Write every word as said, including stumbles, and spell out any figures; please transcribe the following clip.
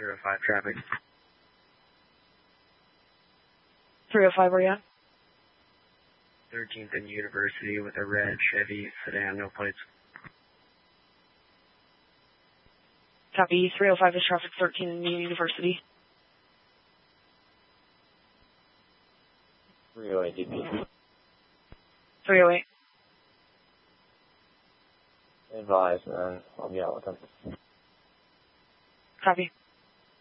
zero five traffic. three oh five, where you at? thirteenth and University with a red Chevy sedan, no plates. Copy, three oh five is traffic, thirteen and University. three oh eight D P. three oh eight. Advise, man. I'll be out with them. Copy.